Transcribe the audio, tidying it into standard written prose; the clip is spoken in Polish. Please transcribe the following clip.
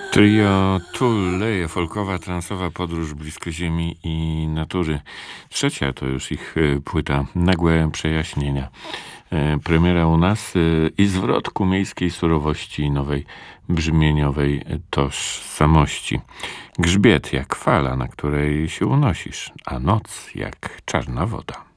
Trio Tulleje, folkowa, transowa podróż blisko ziemi i natury. Trzecia to już ich płyta Nagłe przejaśnienia. Premiera u nas i zwrot ku miejskiej surowości i nowej brzmieniowej tożsamości. Grzbiet jak fala, na której się unosisz, a noc jak czarna woda.